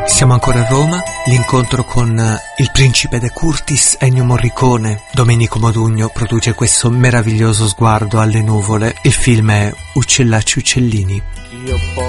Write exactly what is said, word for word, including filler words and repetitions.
Siamo ancora a Roma, l'incontro con il principe De Curtis, Ennio Morricone. Domenico Modugno produce questo meraviglioso sguardo alle nuvole. Il film è Uccellacci uccellini. Io